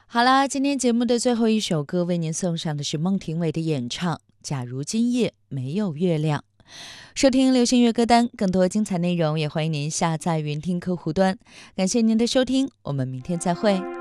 好啦，今天节目的最后一首歌为您送上的是孟庭苇的演唱《假如今夜没有月亮》。收听流行乐歌单，更多精彩内容也欢迎您下载云听客户端。感谢您的收听，我们明天再会。